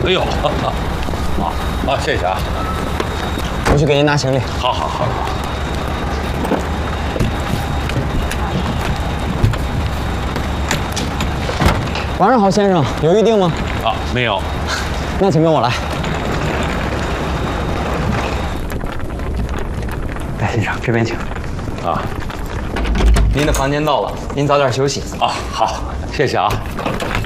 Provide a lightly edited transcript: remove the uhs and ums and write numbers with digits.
哎呦，好，谢谢啊。 我去给您拿行李。 好。 晚上好，先生，有预定吗？ 啊，没有。 那请跟我来。来，先生，这边请。 啊， 您的房间到了，您早点休息。 啊，好，谢谢啊。